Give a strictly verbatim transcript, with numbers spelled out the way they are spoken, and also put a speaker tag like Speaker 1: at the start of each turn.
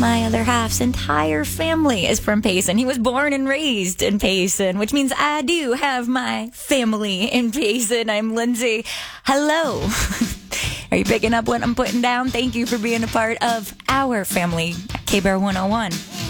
Speaker 1: My other half's entire family is from Payson. He was born and raised in Payson, which means I do have my family in Payson. I'm Lindsay. Hello. Are you picking up what I'm putting down? Thank you for being a part of our family, K-Bear one oh one.